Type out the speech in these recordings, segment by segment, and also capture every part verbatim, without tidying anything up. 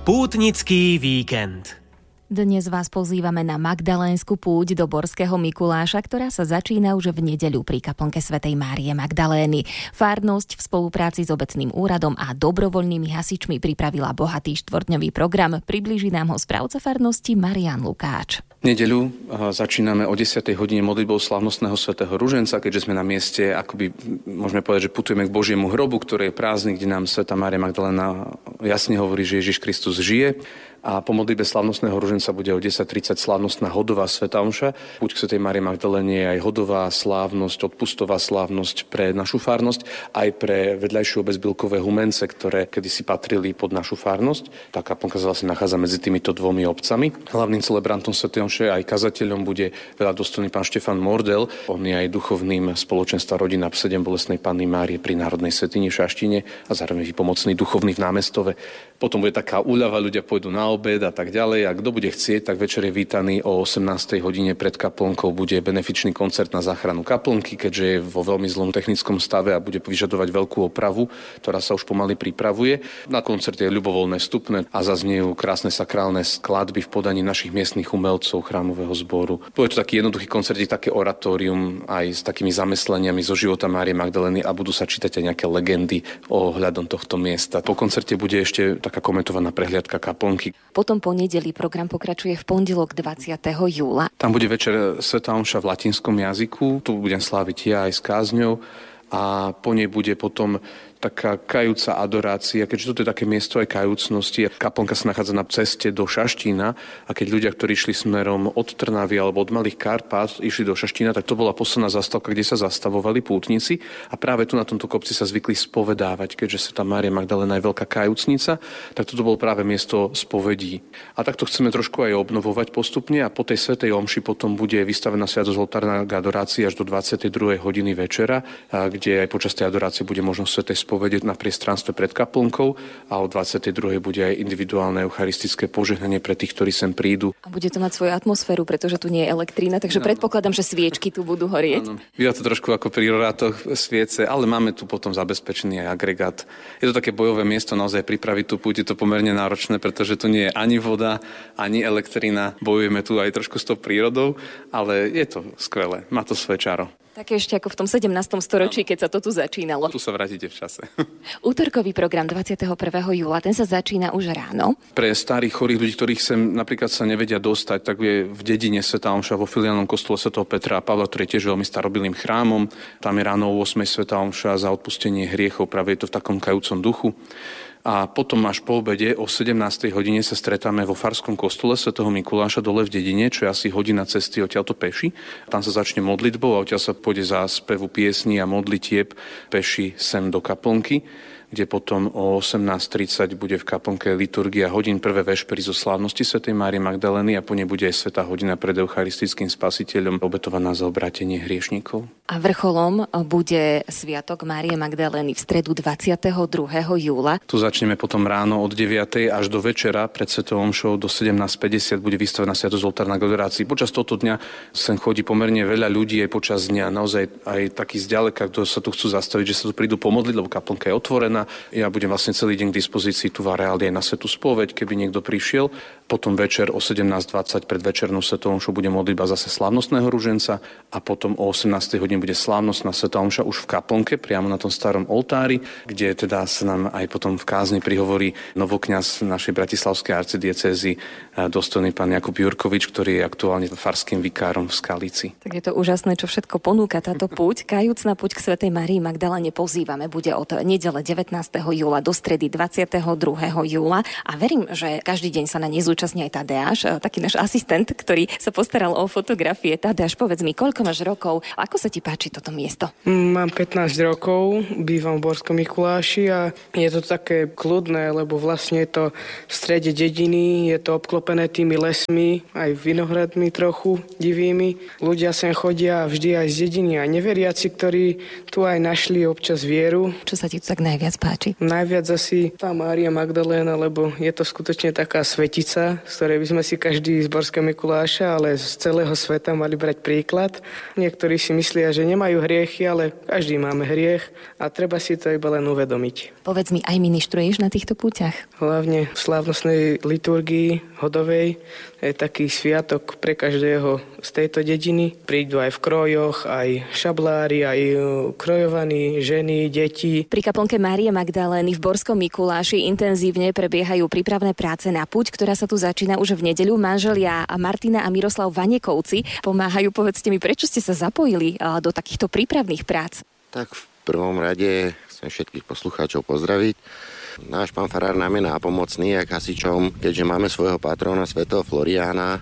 Pútnický víkend. Dnes vás pozývame na Magdalénsku púť do Borského Mikuláša, ktorá sa začína už v nedeľu pri kaplnke svätej Márie Magdalény. Farnosť v spolupráci s obecným úradom a dobrovoľnými hasičmi pripravila bohatý štvorťdňový program. Priblíži nám ho správca farnosti Marián Lukáč. V nedeľu začíname o desiatej hodine modlitbou slávnostného svätého Ruženca, keďže sme na mieste, akoby môžeme povedať, že putujeme k Božiemu hrobu, ktorý je prázdny, kde nám svätá Mária Magdaléna jasne hovorí, že Ježiš Kristus žije. A po modlitbe slávnostného ruženca bude o desať tridsať slávnostná hodová svätá omša. Púť k svätej Márii Magdaléne je aj hodová slávnosť, odpustová slávnosť pre našu farnosť, aj pre vedľajšiu obec Bilkové Humence, ktoré kedysi patrili pod našu farnosť. Tá kaplnka sa vlastne nachádza medzi týmito dvomi obcami. Hlavným celebrantom svätej omše aj kazateľom bude veľa dostojný pán Štefan Mordel. On je aj duchovným spoločenstva rodina sedem bolestnej Panny Márie pri Národnej svätyni v Šaštine a zároveň výpomocný duchovný v Námestove. Potom bude taká úľava, ľudia pôjdu na obed a tak ďalej. A kto bude chcieť, tak večer je vítaný o osemnástej hodine pred kaplnkou. Bude benefičný koncert na záchranu kaplnky, keďže je vo veľmi zlom technickom stave a bude vyžadovať veľkú opravu, ktorá sa už pomaly pripravuje. Na koncerte je ľubovoľné vstupné a zazniejú krásne sakrálne skladby v podaní našich miestnych umelcov chrámového zboru. Bude to taký jednoduchý koncert, také oratórium aj s takými zamysleniami zo života Márie Magdalény a budú sa čítať aj nejaké legendy ohľadom tohto miesta. Po koncerte bude ešte taká komentovaná prehliadka kaplnky. Potom po nedeli program pokračuje v pondelok dvadsiateho júla. Tam bude večer svätá omša v latinskom jazyku. Tu budem sláviť ja aj s kázňou a po nej bude potom taká kajúca adorácia, keďže toto je také miesto aj kajúcnosti. Kaplnka sa nachádza na ceste do Šaštína a keď ľudia, ktorí išli smerom od Trnavy alebo od Malých Karpát, išli do Šaštína, tak to bola posledná zastávka, kde sa zastavovali pútnici a práve tu na tomto kopci sa zvykli spovedávať, keďže sa tam Mária Magdaléna je veľká kajúcnica, tak toto bolo práve miesto spovedí. A takto chceme trošku aj obnovovať postupne a po tej svätej omši potom bude vystavená sviatosť oltárna k adorácii až do dvadsiatej druhej hodiny večera, kde aj počas tej adorácie bude možnosť svätej spovede na priestranstve pred kaplnkou a o dvadsiatej druhej bude aj individuálne eucharistické požehnanie pre tých, ktorí sem prídu. A bude to mať svoju atmosféru, pretože tu nie je elektrína, takže no, predpokladám, že sviečky tu budú horieť. Áno. Vyzerá to trošku ako pri rorátoch sviece, ale máme tu potom zabezpečený aj agregát. Je to také bojové miesto, naozaj pripraviť tú púť, je to pomerne náročné, pretože tu nie je ani voda, ani elektrína. Bojujeme tu aj trošku s tou prírodou, ale je to skvelé, má to svoje čaro. Také ešte ako v tom sedemnástom storočí, keď sa to tu začínalo. Tu sa vrátite v čase. Útorkový program dvadsiateho prvého júla, ten sa začína už ráno. Pre starých chorých ľudí, ktorých sem napríklad sa nevedia dostať, tak je v dedine svätá omša vo filiálnom kostole svätého Petra a Pavla, ktorý je tiež veľmi starobilým chrámom. Tam je ráno o ôsmej svätá omša za odpustenie hriechov, práve je to v takom kajúcom duchu. A potom až po obede o sedemnástej hodine sa stretáme vo farskom kostole svätého Mikuláša dole v dedine, čo je asi hodina cesty odtiaľto peši. Tam sa začne modlitbou a odtiaľ sa pôjde za spevu piesní a modlitieb peši sem do kaplnky, kde potom o osemnásť tridsať bude v kaplnke liturgia hodín prvé vešpery zo slávnosti svätej Márie Magdalény a po nej bude aj svätá hodina pred eucharistickým spasiteľom obetovaná za obrátenie hriešnikov. A vrcholom bude sviatok Márie Magdalény v stredu dvadsiateho druhého júla. Tu začneme potom ráno od deviatej až do večera pred svätou omšou do sedemnásť päťdesiat bude vystavená sviatosť oltárna k adorácii. Počas tohto dňa sem chodí pomerne veľa ľudí aj počas dňa, naozaj aj takí zďaleka, kto sa tu chcú zastaviť, že sa tu prídu pomodliť, lebo kaplnka je otvorená. Ja budem vlastne celý deň k dispozícii tu v areáli aj na svätú spoveď, keby niekto prišiel. Potom večer o sedemnásť dvadsať pred večernou svätou omšou bude modlitba zase slávnostného ruženca a potom o osemnástej hodine bude slávnostná svätá omša už v kaplnke, priamo na tom starom oltári, kde teda sa nám aj potom v kázni prihovorí novokňaz našej bratislavskej arcidiecézy dostojný pán Jakub Jurkovič, ktorý je aktuálne farským vikárom v Skalici. Tak je to úžasné, čo všetko ponúka táto púť. Kajúcna púť k svätej Márii Magdaléne pozývame. Bude od nedele devätnásteho júla do stredy dvadsiateho druhého júla a verím, že každý deň sa na nej zúčastní aj Tadeáš, taký náš asistent, ktorý sa postaral o fotografie. Tadeáš, povedz mi, koľko máš rokov? Ako sa ti páči toto miesto? Mám pätnásť rokov, bývam v Borskom Mikuláši a je to také kľudné, lebo vlastne je to v strede dediny, je to obklopené tými lesmi, aj vinohradmi trochu divými. Ľudia sem chodia vždy aj z dediny, aj neveriaci, ktorí tu aj našli občas vieru. Čo sa ti tu tak najviac páči? Najviac asi tá Mária Magdaléna, lebo je to skutočne taká svetica, z ktorej by sme si každý z Borského Mikuláša, ale z celého sveta mali brať príklad. Niektorí si myslia, že nemajú hriechy, ale každý máme hriech a treba si to iba len uvedomiť. Povedz mi, aj ministruješ na týchto púťach? Hlavne v slávnostnej liturgii hodovej je taký sviatok pre každého z tejto dediny. Prídu aj v krojoch, aj šablári, aj krojovaní, ženy, deti. Pri kaplnke Márie Magdalény v Borskom Mikuláši intenzívne prebiehajú prípravné práce na púť, ktorá sa tu začína už v nedeľu. Manželia Martina a Miroslav Vanekovci pomáhajú. Povedzte mi, prečo ste sa zapojili do takýchto prípravných prác? Tak v prvom rade chcem všetkých poslucháčov pozdraviť. Náš pán farár nám je nápomocný jak hasičom, keďže máme svojho patróna svätého Floriána.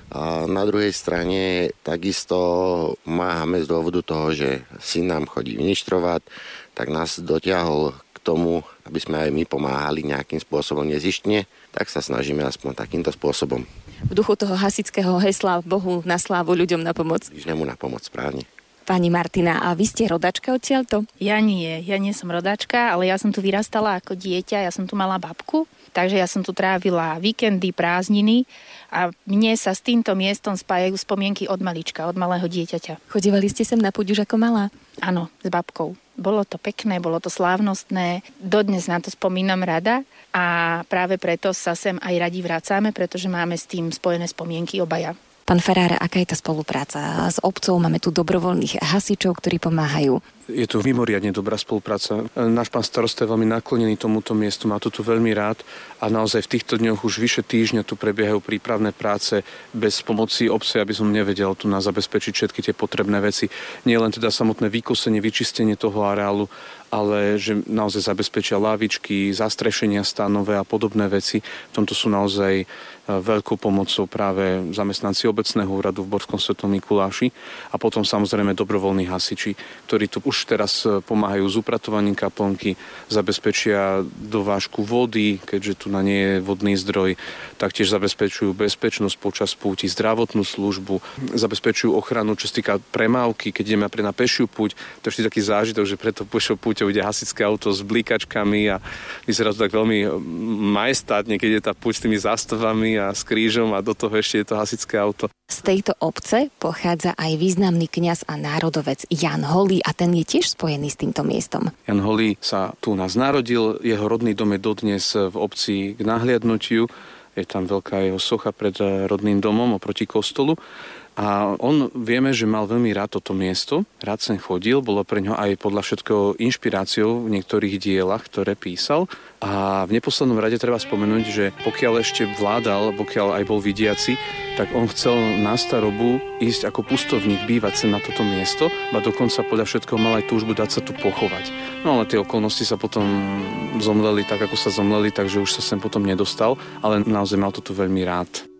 A na druhej strane takisto máhame z dôvodu toho, že syn nám chodí ministrovať, tak nás dotiahol k tomu, aby sme aj my pomáhali nejakým spôsobom nezištne, tak sa snažíme aspoň takýmto spôsobom. V duchu toho hasičského hesla Bohu na slávu, ľuďom na pomoc. Bližnému na pomoc, správne. Pani Martina, a vy ste rodačka odtiaľto? Ja nie, ja nie som rodačka, ale ja som tu vyrastala ako dieťa, ja som tu mala babku, takže ja som tu trávila víkendy, prázdniny a mne sa s týmto miestom spájajú spomienky od malička, od malého dieťaťa. Chodívali ste sem na púť už ako malá? Áno, s babkou. Bolo to pekné, bolo to slávnostné, dodnes na to spomínam rada a práve preto sa sem aj radi vracáme, pretože máme s tým spojené spomienky obaja. Pán farár, aká je tá spolupráca s obcov? Máme tu dobrovoľných hasičov, ktorí pomáhajú. Je to mimoriadne dobrá spolupráca. Náš pán starosta je veľmi naklonený tomuto miestu, má to tu veľmi rád a naozaj v týchto dňoch už vyše týždňa tu prebiehajú prípravné práce bez pomoci obce, aby som nevedel tu nás zabezpečiť všetky tie potrebné veci. Nie len teda samotné vykosenie, vyčistenie toho areálu, ale že naozaj zabezpečia lávičky, zastrešenia stanové a podobné veci. V tomto sú naozaj veľkou pomocou práve zamestnanci obecného úradu v Borskom Svetom Mikuláši a potom samozrejme dobrovoľní hasiči, ktorí tu už teraz pomáhajú s upratovaním kaplnky, zabezpečia dovážku vody, keďže tu na nie je vodný zdroj, taktiež zabezpečujú bezpečnosť počas púti, zdravotnú službu, zabezpečujú ochranu, čo sa týka premávky, keď ideme na pešiu púť. To je vždy taký zážitok, že preto pešou púťou ide hasičské auto s blíkačkami a vyzerá to tak veľmi majestátne, keď je tá púť s tými zástavami a s krížom a do toho ešte je to hasičské auto. Z tejto obce pochádza aj významný kňaz a národovec Jan Holý a ten je tiež spojený s týmto miestom. Jan Holý sa tu nás narodil, jeho rodný dom je dodnes v obci k nahliadnutiu. Je tam veľká jeho socha pred rodným domom oproti kostolu. A on, vieme, že mal veľmi rád toto miesto, rád sem chodil, bolo pre ňo aj podľa všetkého inšpiráciou v niektorých dielach, ktoré písal. A v neposlednom rade treba spomenúť, že pokiaľ ešte vládal, pokiaľ aj bol vidiaci, tak on chcel na starobu ísť ako pustovník, bývať sem na toto miesto, a dokonca podľa všetkého mal aj túžbu dať sa tu pochovať. No ale tie okolnosti sa potom zomleli tak, ako sa zomleli, takže už sa sem potom nedostal, ale naozaj mal to tu veľmi rád.